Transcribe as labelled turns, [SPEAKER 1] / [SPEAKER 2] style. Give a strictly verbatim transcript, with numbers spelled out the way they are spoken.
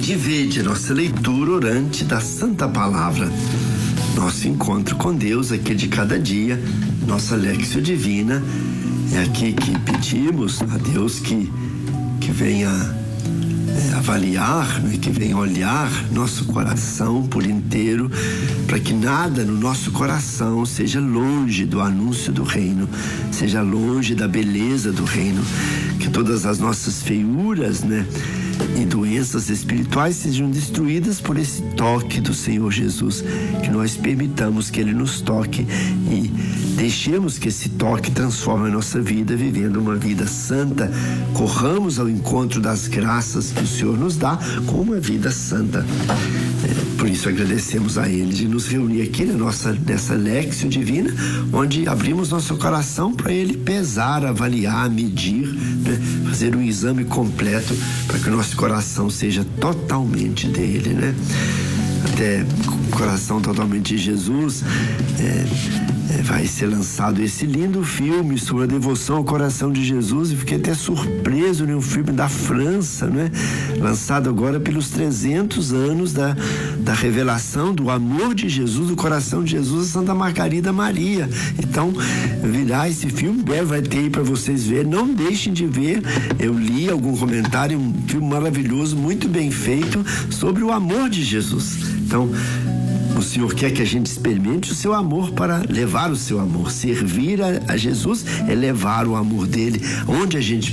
[SPEAKER 1] Vinde e vede, nossa leitura orante da Santa Palavra. Nosso encontro com Deus aqui de cada dia, nossa Léxio Divina. É aqui que pedimos a Deus que, que venha é, avaliar, né, que venha olhar nosso coração por inteiro, para que nada no nosso coração seja longe do anúncio do reino, seja longe da beleza do reino, que todas as nossas feiuras, né, e doenças espirituais sejam destruídas por esse toque do Senhor Jesus, que nós permitamos que Ele nos toque e deixemos que esse toque transforme a nossa vida, vivendo uma vida santa. Corramos ao encontro das graças que o Senhor nos dá com uma vida santa. É, por isso agradecemos a Ele de nos reunir aqui na nossa, nessa Léxio Divina, onde abrimos nosso coração para Ele pesar, avaliar, medir, né? Fazer um exame completo para que o nosso coração seja totalmente dele, né? Até o coração totalmente de Jesus, é, é, vai ser lançado esse lindo filme sobre a devoção ao coração de Jesus, e fiquei até surpreso, né? Um filme da França, né? Lançado agora pelos trezentos anos da, da revelação do amor de Jesus, do coração de Jesus a Santa Margarida Maria. Então, virá esse filme, vai ter aí para vocês verem, não deixem de ver. Eu li algum comentário, um filme maravilhoso, muito bem feito, sobre o amor de Jesus. Então, o Senhor quer que a gente experimente o seu amor para levar o seu amor. Servir a, a Jesus é levar o amor dele onde a gente